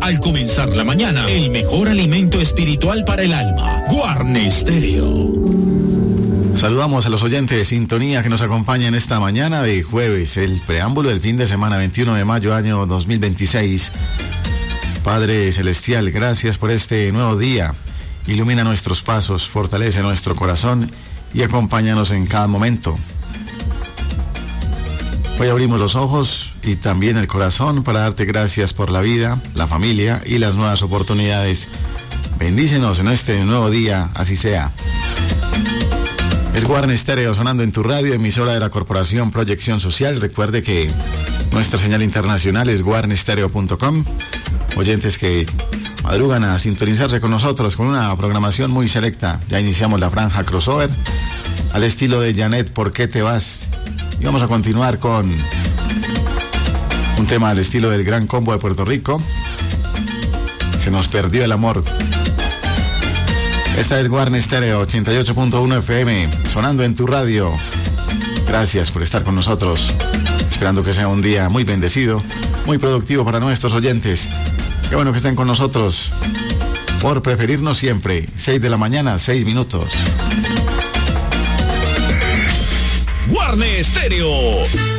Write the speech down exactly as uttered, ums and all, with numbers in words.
al comenzar la mañana. El mejor alimento espiritual para el alma. Guarne Stereo. Saludamos a los oyentes de sintonía que nos acompañan esta mañana de jueves, el preámbulo del fin de semana veintiuno de mayo año dos mil veintiséis. Padre Celestial, gracias por este nuevo día. Ilumina nuestros pasos, fortalece nuestro corazón y acompáñanos en cada momento. Hoy abrimos los ojos y también el corazón para darte gracias por la vida, la familia y las nuevas oportunidades. Bendícenos en este nuevo día, así sea. Es Guarne Stereo sonando en tu radio, emisora de la Corporación Proyección Social. Recuerde que nuestra señal internacional es guarne stereo punto com. Oyentes que madrugan a sintonizarse con nosotros con una programación muy selecta. Ya iniciamos la franja crossover al estilo de Janet, ¿por qué te vas? Y vamos a continuar con un tema al estilo del Gran Combo de Puerto Rico. Se nos perdió el amor. Esta es Guarne Stereo ochenta y ocho punto uno F M, sonando en tu radio. Gracias por estar con nosotros. Esperando que sea un día muy bendecido, muy productivo para nuestros oyentes. Qué bueno que estén con nosotros. Por preferirnos siempre. seis de la mañana, seis minutos. Guarne Stereo.